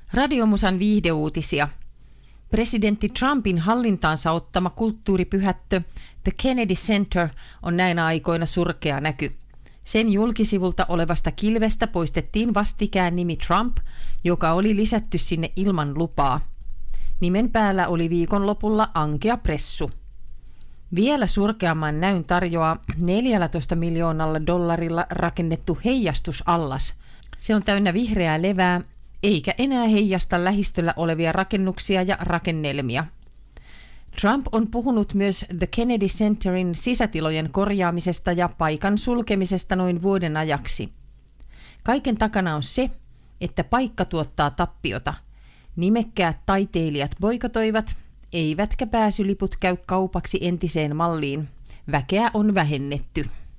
Radiomusan viihdeuutisia. Presidentti Trumpin hallintaansa ottama kulttuuripyhättö The Kennedy Center on näinä aikoina surkea näky. Sen julkisivulta olevasta kilvestä poistettiin vastikään nimi Trump, joka oli lisätty sinne ilman lupaa. Nimen päällä oli viikonlopulla ankea pressu. Vielä surkeamman näyn tarjoaa $14 miljoonalla rakennettu heijastusallas. Se on täynnä vihreää levää, eikä enää heijasta lähistöllä olevia rakennuksia ja rakennelmia. Trump on puhunut myös The Kennedy Centerin sisätilojen korjaamisesta ja paikan sulkemisesta noin vuoden ajaksi. Kaiken takana on se, että paikka tuottaa tappiota. Nimekkäät taiteilijat boikotoivat, eivätkä pääsyliput käy kaupaksi entiseen malliin. Väkeä on vähennetty.